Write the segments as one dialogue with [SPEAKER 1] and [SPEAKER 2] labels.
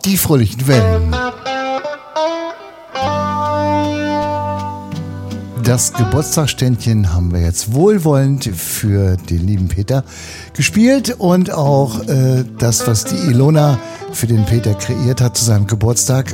[SPEAKER 1] Die fröhlichen Wellen. Das Geburtstagsständchen haben wir jetzt wohlwollend für den lieben Peter gespielt und auch das, was die Ilona für den Peter kreiert hat zu seinem Geburtstag.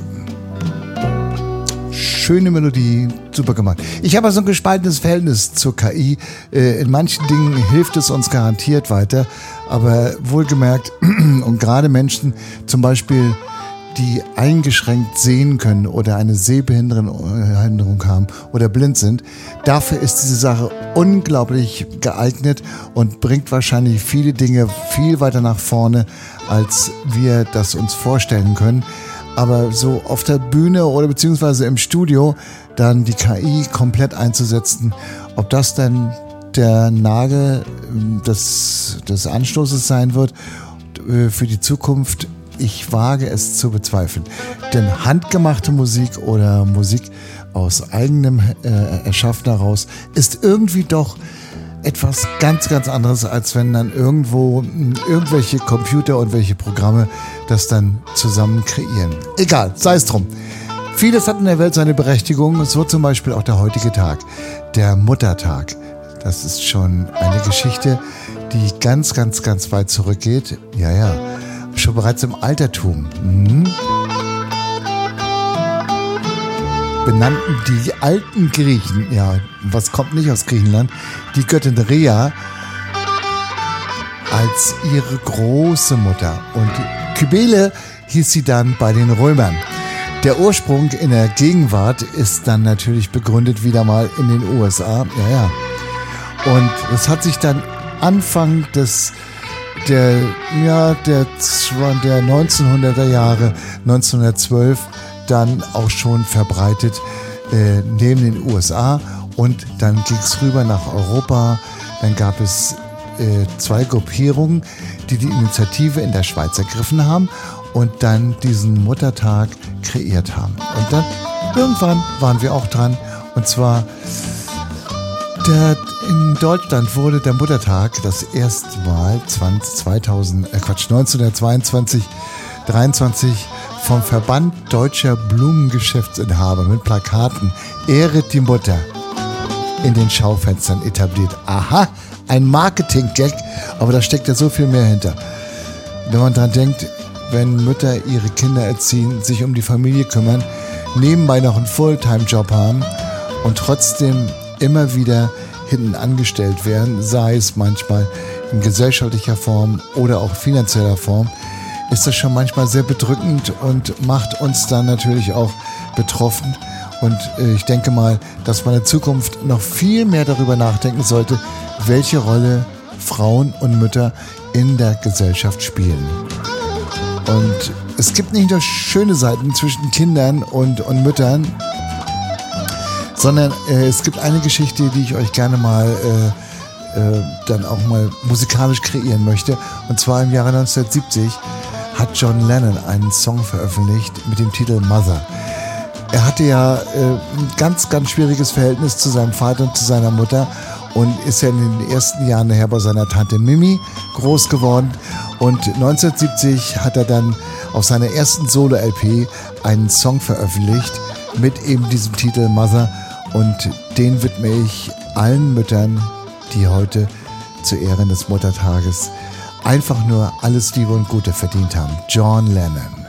[SPEAKER 1] Schöne Melodie, super gemacht. Ich habe also ein gespaltenes Verhältnis zur KI. In manchen Dingen hilft es uns garantiert weiter, aber wohlgemerkt, und gerade Menschen zum Beispiel, die eingeschränkt sehen können oder eine Sehbehinderung haben oder blind sind, dafür ist diese Sache unglaublich geeignet und bringt wahrscheinlich viele Dinge viel weiter nach vorne, als wir das uns vorstellen können. Aber so auf der Bühne oder beziehungsweise im Studio dann die KI komplett einzusetzen, ob das dann der Nagel des Anstoßes sein wird für die Zukunft, ich wage es zu bezweifeln. Denn handgemachte Musik oder Musik aus eigenem Erschaffen heraus ist irgendwie doch etwas ganz, ganz anderes, als wenn dann irgendwo irgendwelche Computer und welche Programme das dann zusammen kreieren. Egal, sei es drum. Vieles hat in der Welt seine Berechtigung, so zum Beispiel auch der heutige Tag, der Muttertag. Das ist schon eine Geschichte, die ganz, ganz, ganz weit zurückgeht. Ja, schon bereits im Altertum. Benannten die alten Griechen, ja, was kommt nicht aus Griechenland, die Göttin Rhea als ihre große Mutter. Und Kybele hieß sie dann bei den Römern. Der Ursprung in der Gegenwart ist dann natürlich begründet wieder mal in den USA. Ja. Und es hat sich dann Anfang der 1900er Jahre, 1912, dann auch schon verbreitet neben den USA, und dann ging es rüber nach Europa. Dann gab es zwei Gruppierungen, die Initiative in der Schweiz ergriffen haben und dann diesen Muttertag kreiert haben. Und dann irgendwann waren wir auch dran, und zwar in Deutschland wurde der Muttertag das erste Mal 1923 vom Verband Deutscher Blumengeschäftsinhaber mit Plakaten "Ehret die Mutter" in den Schaufenstern etabliert. Aha, ein Marketing-Gag, aber da steckt ja so viel mehr hinter. Wenn man dran denkt, wenn Mütter ihre Kinder erziehen, sich um die Familie kümmern, nebenbei noch einen Fulltime-Job haben und trotzdem immer wieder hinten angestellt werden, sei es manchmal in gesellschaftlicher Form oder auch finanzieller Form, ist das schon manchmal sehr bedrückend und macht uns dann natürlich auch betroffen. Und ich denke mal, dass man in Zukunft noch viel mehr darüber nachdenken sollte, welche Rolle Frauen und Mütter in der Gesellschaft spielen. Und es gibt nicht nur schöne Seiten zwischen Kindern und Müttern, sondern es gibt eine Geschichte, die ich euch gerne mal dann auch mal musikalisch kreieren möchte. Und zwar im Jahre 1970 hat John Lennon einen Song veröffentlicht mit dem Titel Mother. Er hatte ja ein ganz, ganz schwieriges Verhältnis zu seinem Vater und zu seiner Mutter und ist ja in den ersten Jahren nachher bei seiner Tante Mimi groß geworden. Und 1970 hat er dann auf seiner ersten Solo-LP einen Song veröffentlicht mit eben diesem Titel Mother. Und den widme ich allen Müttern, die heute zu Ehren des Muttertages einfach nur alles Liebe und Gute verdient haben. John Lennon.